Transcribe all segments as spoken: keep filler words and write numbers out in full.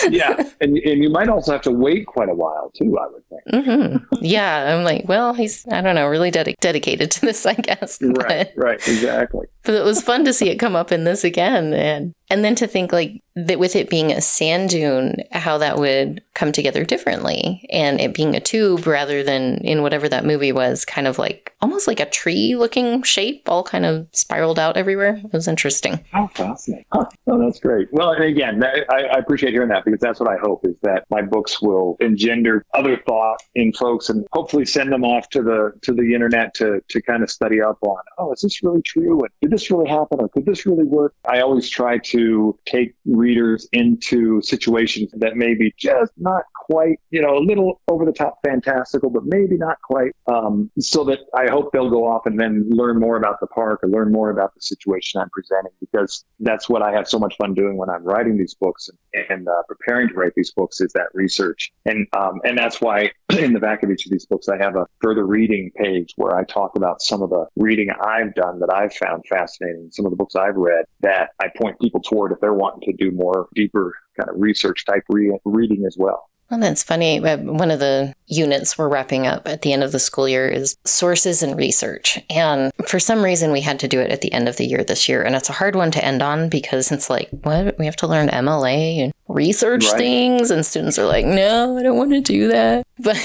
Yeah, and and you might also have to wait quite a while too, I would think. Mm-hmm. Yeah, I'm like, well, he's, I don't know, really dedi- dedicated to this, I guess. Right, But, right, exactly. but it was fun to see it come up in this again. And and then to think like that with it being a sand dune, how that would come together differently. And it being a tube rather than in whatever that movie was, kind of like almost like a tree looking shape, all kind of spiraled out everywhere. It was interesting. How fascinating. Huh. Oh, that's great. Well, and again, that, I, I appreciate hearing that, because that's what I hope, is that my books will engender other thought in folks and hopefully send them off to the to the internet to to kind of study up on, oh, is this really true? And did this really happen? Or could this really work? I always try to take readers into situations that may be just not quite, you know, a little over the top fantastical, but maybe not quite, um, so that I hope they'll go off and then learn more about the park or learn more about the situation I'm presenting, because that's what I have so much fun doing when I'm writing these books and, and uh, preparing to write these books, is that research. And um, and that's why in the back of each of these books, I have a further reading page where I talk about some of the reading I've done that I've found fascinating, some of the books I've read that I point people toward if they're wanting to do more deeper kind of research type re- reading as well. Well, that's funny. One of the units we're wrapping up at the end of the school year is sources and research. And for some reason, we had to do it at the end of the year this year. And it's a hard one to end on, because it's like, what? We have to learn M L A and research Right. things. And students are like, no, I don't want to do that. But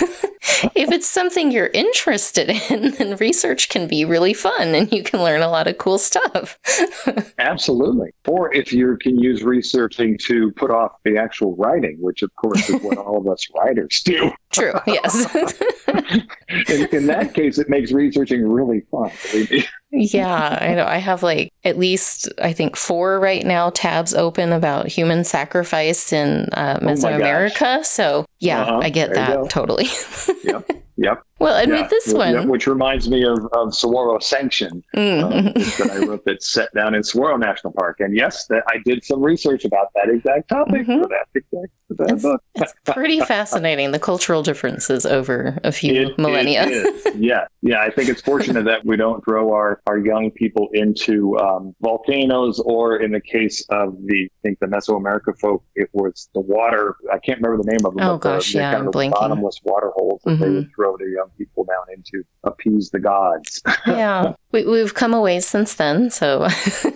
if it's something you're interested in, then research can be really fun and you can learn a lot of cool stuff. Absolutely. Or if you can use researching to put off the actual writing, which of course is what all of us writers do. True, yes. in, in that case, it makes researching really fun, believe me. Yeah, I know. I have like at least, I think, four right now tabs open about human sacrifice in uh, Mesoamerica. Oh so yeah, uh-huh. I get there that totally. Yep. Yep. Well, and yeah. with this one, yeah, which reminds me of, of Saguaro Sanction, mm. um, that I wrote that's set down in Saguaro National Park. And yes, that I did some research about that exact topic mm-hmm. for that exact for that it's, book. It's pretty fascinating, the cultural differences over a few it, millennia. It is. Yeah, yeah. I think it's fortunate that we don't throw our, our young people into um, volcanoes, or in the case of the, I think the Mesoamerica folk, it was the water. I can't remember the name of them. Oh gosh, the, yeah, the kind I'm of blinking. Bottomless water holes that mm-hmm. they would throw to young people down into, appease the gods. Yeah, we, we've come a ways since then, so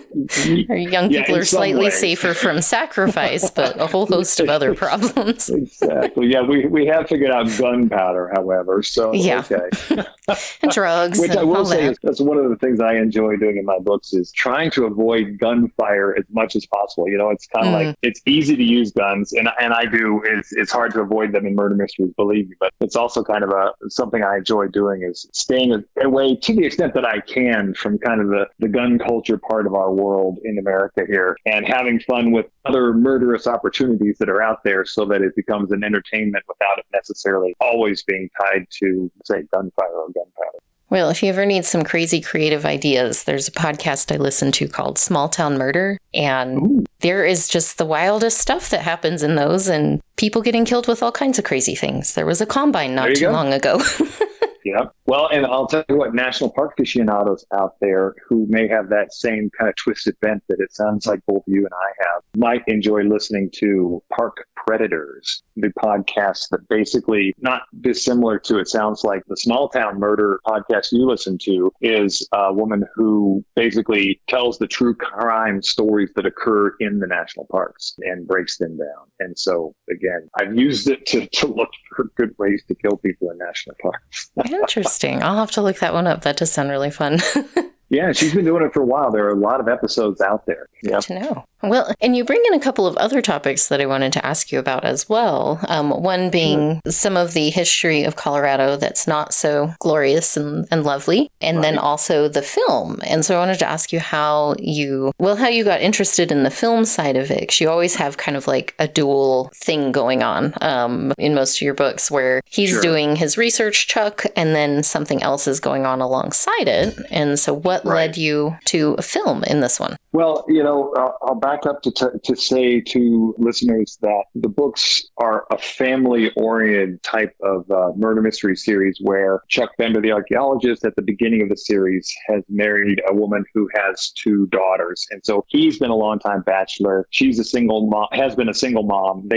our young people yeah, are slightly safer from sacrifice, but a whole host of other problems. Exactly. Yeah, we, we have figured out gunpowder, however, so yeah. okay. And drugs. Which and I will all say that. is that's one of the things I enjoy doing in my books, is trying to avoid gunfire as much as possible. You know, it's kind of mm. like, it's easy to use guns, and and I do. It's it's hard to avoid them in murder mysteries, believe me. But it's also kind of a something I enjoy doing, is staying away to the extent that I can from kind of the, the gun culture part of our world in America here, and having fun with other murderous opportunities that are out there, so that it becomes an entertainment without it necessarily always being tied to, say, gunfire or gunpowder. Well, if you ever need some crazy creative ideas, there's a podcast I listen to called Small Town Murder, and Ooh. There is just the wildest stuff that happens in those, and people getting killed with all kinds of crazy things. There was a combine not too go. long ago. Yeah. Well, and I'll tell you what, national park aficionados out there who may have that same kind of twisted bent that it sounds like both you and I have might enjoy listening to Park Predators, the podcast that basically, not dissimilar to, it sounds like the Small Town Murder podcast you listen to, is a woman who basically tells the true crime stories that occur in the national parks and breaks them down. And so, again, I've used it to, to look for good ways to kill people in national parks. Interesting. I'll have to look that one up. That does sound really fun. Yeah, she's been doing it for a while. There are a lot of episodes out there. Good yep. to know. Well, and you bring in a couple of other topics that I wanted to ask you about as well. Um, one being sure. some of the history of Colorado that's not so glorious and, and lovely, and right. then also the film. And so I wanted to ask you how you, well, how you got interested in the film side of it, because you always have kind of like a dual thing going on um, in most of your books, where he's sure. doing his research, Chuck, and then something else is going on alongside it. And so what right. led you to a film in this one? Well, you know, I'll, I'll back up to, t- to say to listeners that the books are a family-oriented type of uh, murder mystery series, where Chuck Bender, the archaeologist, at the beginning of the series has married a woman who has two daughters. And so he's been a longtime bachelor. She's a single mom, has been a single mom. They